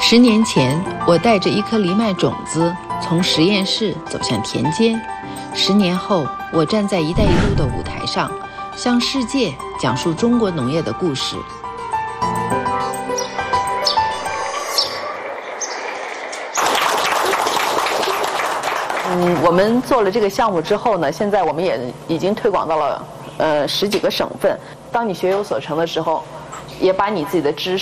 10年前，我带着一颗藜麦种子从实验室走向田间。10年后，我站在“一带一路”的舞台上，向世界讲述中国农业的故事。我们做了这个项目之后呢，现在我们也已经推广到了10几个省份。当你学有所成的时候，也把你自己的知识